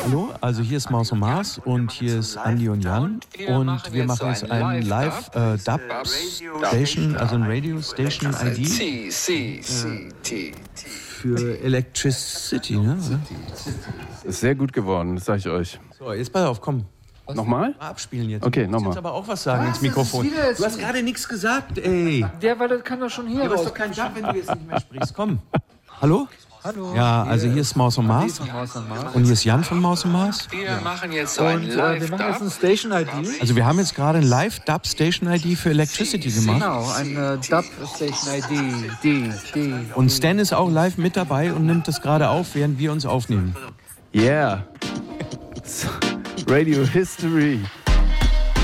Hallo, also hier ist Maus und Mars und hier ist Andi und Jan und wir machen jetzt einen Live-Dub-Station, also ein Radio-Station ID für Electricity, ne? Ist sehr gut geworden, das sag ich euch. So, jetzt pass auf, komm. Nochmal? Mal abspielen jetzt. Okay, du musst nochmal. jetzt aber auch was sagen ins Mikrofon. Du hast gerade nichts gesagt, ey. Weil das kann doch schon hier Du hast doch keinen Dub, wenn du jetzt nicht mehr sprichst. Komm. Hallo? Hallo. Ja, also hier ist Maus und Mars. Und hier ist Jan von Maus und Mars. Wir machen jetzt so ein Live-Dub. Wir machen jetzt eine Station-ID. Also wir haben jetzt gerade ein Live-Dub-Station-ID für Electricity gemacht. Genau, eine Dub-Station-ID. Und Stan ist auch live mit dabei und nimmt das gerade auf, während wir uns aufnehmen. Yeah. Radio History.